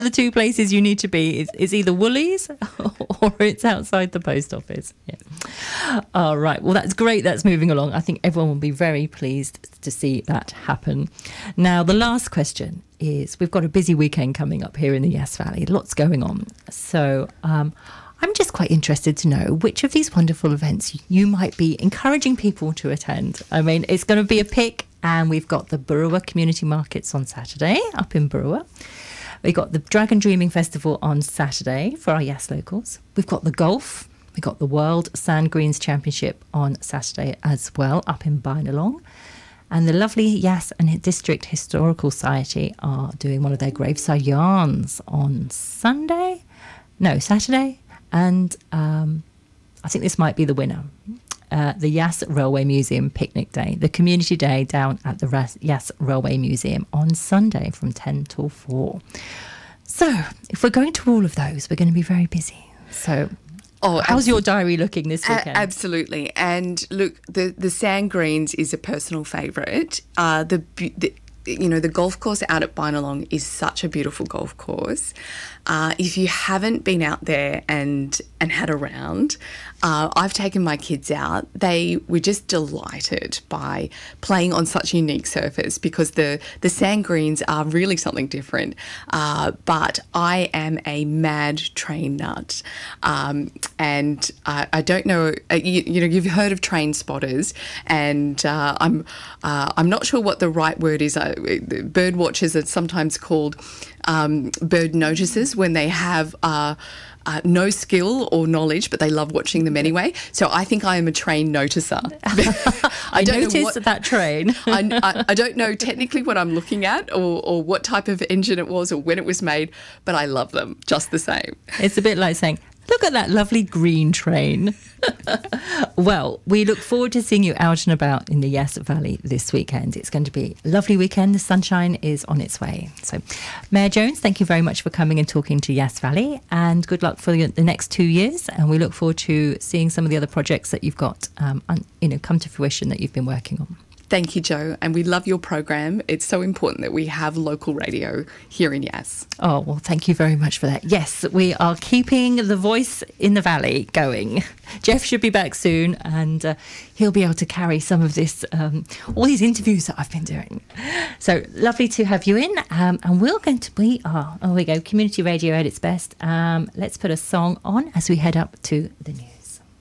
the two places you need to be is either Woolies or it's outside the post office. Yeah. All right. Well, that's great. That's moving along. I think everyone will be very pleased to see that happen. Now, the last question is, we've got a busy weekend coming up here in the Yass Valley. Lots going on. So I'm just quite interested to know which of these wonderful events you might be encouraging people to attend. I mean, it's going to be a pick, and we've got the Burua Community Markets on Saturday up in Burua. We've got the Dragon Dreaming Festival on Saturday for our Yass locals. We've got the golf. We've got the World Sand Greens Championship on Saturday as well up in Binalong. And the lovely Yass and District Historical Society are doing one of their graveside yarns on Saturday. And I think this might be the winner. The Yass Railway Museum Picnic Day, the community day down at the Yass Railway Museum on Sunday from 10 till 4. So if we're going to all of those, we're going to be very busy. So how's your diary looking this weekend? Absolutely. And look, the Sand Greens is a personal favourite. The golf course out at Binalong is such a beautiful golf course. If you haven't been out there and had a round, I've taken my kids out. They were just delighted by playing on such a unique surface, because the sand greens are really something different. But I am a mad train nut. And I don't know, you've heard of train spotters, and I'm not sure what the right word is. Bird watchers are sometimes called bird noticers when they have no skill or knowledge, but they love watching them anyway. So I think I am a train noticer. I noticed that train. I don't know technically what I'm looking at or what type of engine it was or when it was made, but I love them just the same. It's a bit like saying, look at that lovely green train. Well, we look forward to seeing you out and about in the Yass Valley this weekend. It's going to be a lovely weekend. The sunshine is on its way. So, Mayor Jones, thank you very much for coming and talking to Yass Valley, and good luck for the next 2 years. And we look forward to seeing some of the other projects that you've got come to fruition that you've been working on. Thank you, Jo, and we love your program. It's so important that we have local radio here in Yass. Oh, well, thank you very much for that. Yes, we are keeping the voice in the valley going. Jeff should be back soon, and he'll be able to carry some of this, all these interviews that I've been doing. So lovely to have you in, and we're going to be, oh, we go, community radio at its best. Let's put a song on as we head up to the news.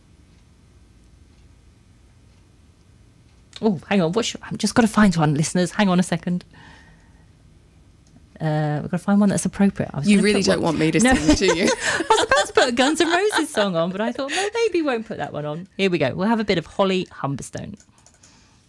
Oh, hang on. I've just got to find one, listeners. Hang on a second. We've got to find one that's appropriate. You really don't want me to sing, do you? I was about to put a Guns N' Roses song on, but I thought, maybe won't put that one on. Here we go. We'll have a bit of Holly Humberstone.